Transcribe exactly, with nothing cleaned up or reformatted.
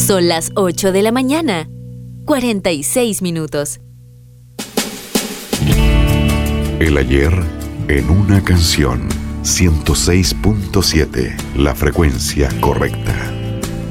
Son las ocho de la mañana, cuarenta y seis minutos. El ayer en una canción. ciento seis punto siete, la frecuencia correcta.